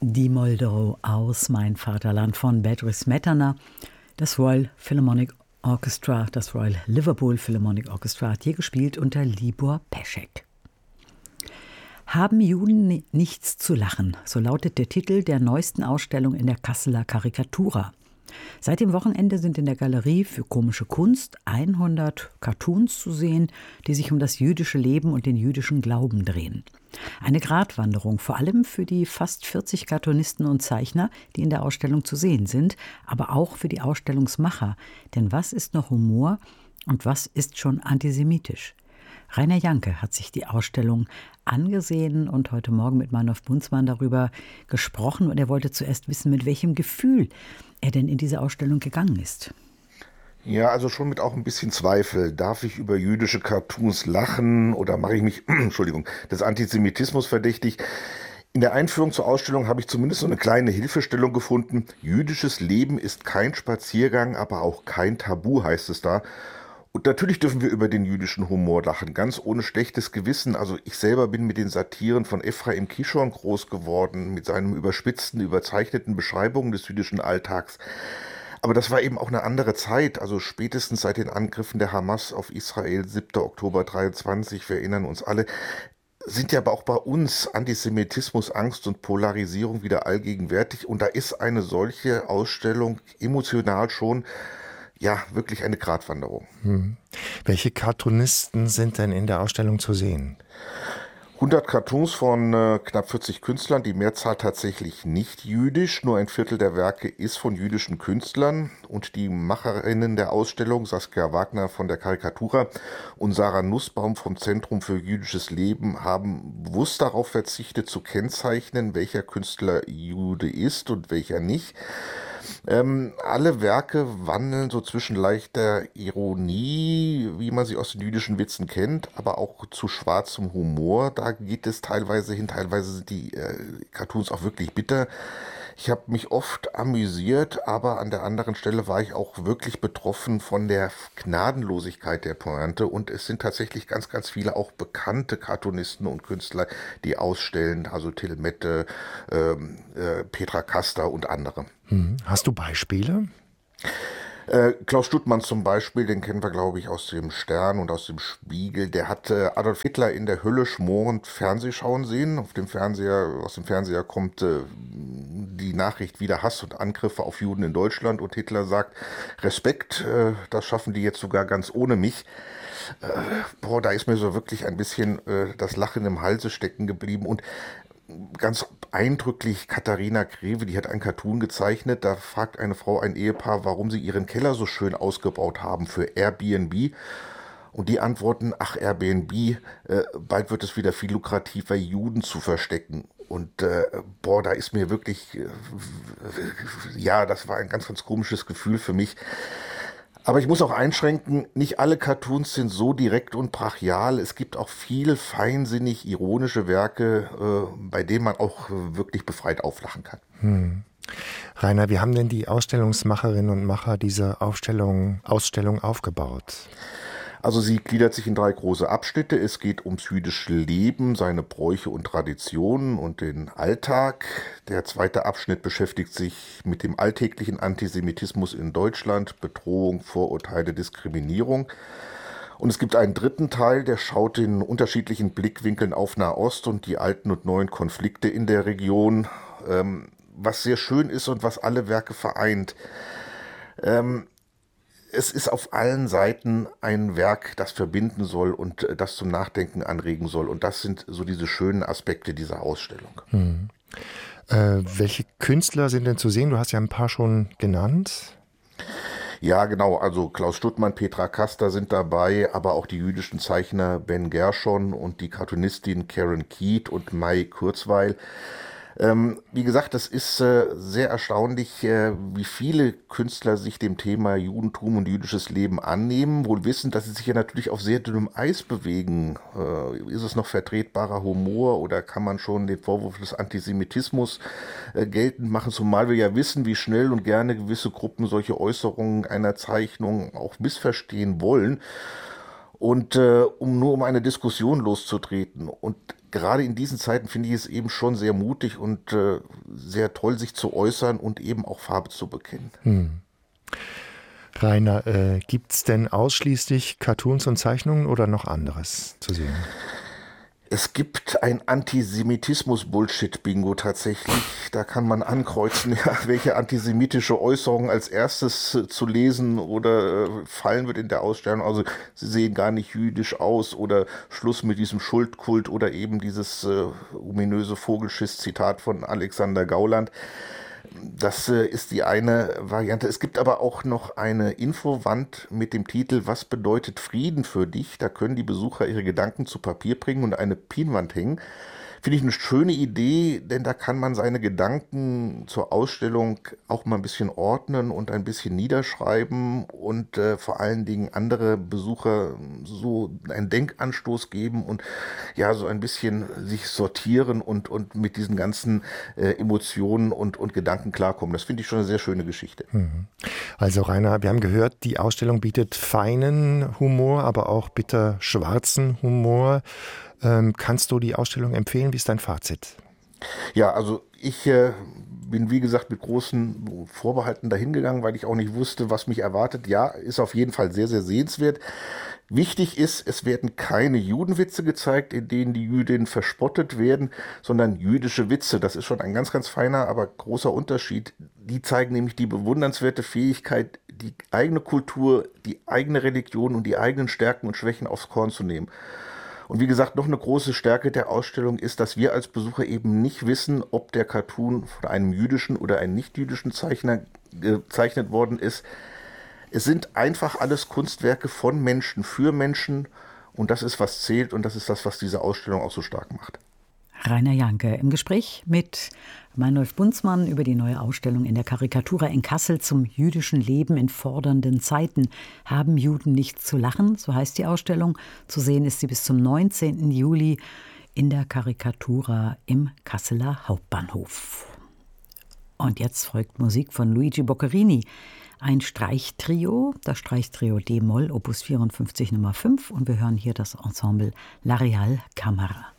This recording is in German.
Die Moldau aus Mein Vaterland von Bedřich Smetana. Das Royal Philharmonic Orchestra, das Royal Liverpool Philharmonic Orchestra hat hier gespielt unter Libor Peschek. Haben Juden nichts zu lachen? So lautet der Titel der neuesten Ausstellung in der Kasseler Karikatura. Seit dem Wochenende sind in der Galerie für komische Kunst 100 Cartoons zu sehen, die sich um das jüdische Leben und den jüdischen Glauben drehen. Eine Gratwanderung, vor allem für die fast 40 Cartoonisten und Zeichner, die in der Ausstellung zu sehen sind, aber auch für die Ausstellungsmacher. Denn was ist noch Humor und was ist schon antisemitisch? Rainer Janke hat sich die Ausstellung angesehen und heute Morgen mit Meinolf Bunzmann darüber gesprochen. Und er wollte zuerst wissen, mit welchem Gefühl er denn in diese Ausstellung gegangen ist. Ja, also schon mit auch ein bisschen Zweifel. Darf ich über jüdische Cartoons lachen oder mache ich mich, des Antisemitismus verdächtig? In der Einführung zur Ausstellung habe ich zumindest so eine kleine Hilfestellung gefunden. Jüdisches Leben ist kein Spaziergang, aber auch kein Tabu, heißt es da. Und natürlich dürfen wir über den jüdischen Humor lachen, ganz ohne schlechtes Gewissen. Also ich selber bin mit den Satiren von Ephraim Kishon groß geworden, mit seinen überspitzten, überzeichneten Beschreibungen des jüdischen Alltags. Aber das war eben auch eine andere Zeit, also spätestens seit den Angriffen der Hamas auf Israel, 7. Oktober 23, wir erinnern uns alle, sind ja aber auch bei uns Antisemitismus, Angst und Polarisierung wieder allgegenwärtig. Und da ist eine solche Ausstellung emotional schon wirklich eine Gratwanderung. Welche Cartoonisten sind denn in der Ausstellung zu sehen? 100 Cartoons von knapp 40 Künstlern, die Mehrzahl tatsächlich nicht jüdisch. Nur ein Viertel der Werke ist von jüdischen Künstlern. Und die Macherinnen der Ausstellung, Saskia Wagner von der Karikatura und Sarah Nussbaum vom Zentrum für jüdisches Leben, haben bewusst darauf verzichtet zu kennzeichnen, welcher Künstler Jude ist und welcher nicht. Alle Werke wandeln so zwischen leichter Ironie, wie man sie aus den jüdischen Witzen kennt, aber auch zu schwarzem Humor. Da geht es teilweise hin, teilweise sind die Cartoons auch wirklich bitter. Ich habe mich oft amüsiert, aber an der anderen Stelle war ich auch wirklich betroffen von der Gnadenlosigkeit der Pointe. Und es sind tatsächlich ganz, ganz viele auch bekannte Cartoonisten und Künstler, die ausstellen. Also Till Mette, Petra Kaster und andere. Hast du Beispiele? Klaus Stuttmann zum Beispiel, den kennen wir, glaube ich, aus dem Stern und aus dem Spiegel. Der hat Adolf Hitler in der Hölle schmorend Fernsehschauen sehen. Aus dem Fernseher kommt die Nachricht wieder Hass und Angriffe auf Juden in Deutschland. Und Hitler sagt, Respekt, das schaffen die jetzt sogar ganz ohne mich. Da ist mir so wirklich ein bisschen das Lachen im Halse stecken geblieben. Und ganz eindrücklich Katharina Greve, die hat einen Cartoon gezeichnet, da fragt eine Frau ein Ehepaar, warum sie ihren Keller so schön ausgebaut haben für Airbnb. Und die antworten, ach Airbnb, bald wird es wieder viel lukrativer, Juden zu verstecken. Und da ist mir wirklich, das war ein ganz, ganz komisches Gefühl für mich. Aber ich muss auch einschränken, nicht alle Cartoons sind so direkt und brachial. Es gibt auch viel feinsinnig ironische Werke, bei denen man auch wirklich befreit auflachen kann. Rainer, wie haben denn die Ausstellungsmacherinnen und Macher diese Ausstellung aufgebaut? Also sie gliedert sich in 3 große Abschnitte. Es geht ums jüdische Leben, seine Bräuche und Traditionen und den Alltag. Der zweite Abschnitt beschäftigt sich mit dem alltäglichen Antisemitismus in Deutschland, Bedrohung, Vorurteile, Diskriminierung. Und es gibt einen dritten Teil, der schaut in unterschiedlichen Blickwinkeln auf Nahost und die alten und neuen Konflikte in der Region, was sehr schön ist und was alle Werke vereint. Es ist auf allen Seiten ein Werk, das verbinden soll und das zum Nachdenken anregen soll. Und das sind so diese schönen Aspekte dieser Ausstellung. Welche Künstler sind denn zu sehen? Du hast ja ein paar schon genannt. Ja, genau. Also Klaus Stuttmann, Petra Kaster sind dabei, aber auch die jüdischen Zeichner Ben Gershon und die Cartoonistin Karen Keat und Mai Kurzweil. Wie gesagt, das ist sehr erstaunlich, wie viele Künstler sich dem Thema Judentum und jüdisches Leben annehmen, wohl wissend, dass sie sich ja natürlich auf sehr dünnem Eis bewegen. Ist es noch vertretbarer Humor oder kann man schon den Vorwurf des Antisemitismus geltend machen, zumal wir ja wissen, wie schnell und gerne gewisse Gruppen solche Äußerungen einer Zeichnung auch missverstehen wollen. Und um eine Diskussion loszutreten. Und gerade in diesen Zeiten finde ich es eben schon sehr mutig und sehr toll, sich zu äußern und eben auch Farbe zu bekennen. Rainer, gibt es denn ausschließlich Cartoons und Zeichnungen oder noch anderes zu sehen? Es gibt ein Antisemitismus-Bullshit-Bingo tatsächlich. Da kann man ankreuzen, ja, welche antisemitische Äußerung als erstes zu lesen oder fallen wird in der Ausstellung. Also sie sehen gar nicht jüdisch aus oder Schluss mit diesem Schuldkult oder eben dieses ominöse Vogelschiss-Zitat von Alexander Gauland. Das ist die eine Variante. Es gibt aber auch noch eine Infowand mit dem Titel „Was bedeutet Frieden für dich?" Da können die Besucher ihre Gedanken zu Papier bringen und eine Pinnwand hängen. Finde ich eine schöne Idee, denn da kann man seine Gedanken zur Ausstellung auch mal ein bisschen ordnen und ein bisschen niederschreiben und vor allen Dingen andere Besucher so einen Denkanstoß geben und ja, so ein bisschen sich sortieren und mit diesen ganzen Emotionen und Gedanken klarkommen. Das finde ich schon eine sehr schöne Geschichte. Also Rainer, wir haben gehört, die Ausstellung bietet feinen Humor, aber auch bitter schwarzen Humor. Kannst du die Ausstellung empfehlen? Wie ist dein Fazit? Ja, also ich bin, wie gesagt, mit großen Vorbehalten dahingegangen, weil ich auch nicht wusste, was mich erwartet. Ja, ist auf jeden Fall sehr, sehr sehenswert. Wichtig ist, es werden keine Judenwitze gezeigt, in denen die Jüdinnen verspottet werden, sondern jüdische Witze. Das ist schon ein ganz, ganz feiner, aber großer Unterschied. Die zeigen nämlich die bewundernswerte Fähigkeit, die eigene Kultur, die eigene Religion und die eigenen Stärken und Schwächen aufs Korn zu nehmen. Und wie gesagt, noch eine große Stärke der Ausstellung ist, dass wir als Besucher eben nicht wissen, ob der Cartoon von einem jüdischen oder einem nicht-jüdischen Zeichner gezeichnet worden ist. Es sind einfach alles Kunstwerke von Menschen für Menschen und das ist, was zählt und das ist das, was diese Ausstellung auch so stark macht. Rainer Janke im Gespräch mit Meinolf Bunzmann über die neue Ausstellung in der Karikatura in Kassel zum jüdischen Leben in fordernden Zeiten. Haben Juden nichts zu lachen? So heißt die Ausstellung. Zu sehen ist sie bis zum 19. Juli in der Karikatura im Kasseler Hauptbahnhof. Und jetzt folgt Musik von Luigi Boccherini. Ein Streichtrio, das Streichtrio D-Moll, Opus 54 Nummer 5. Und wir hören hier das Ensemble La Real Camera.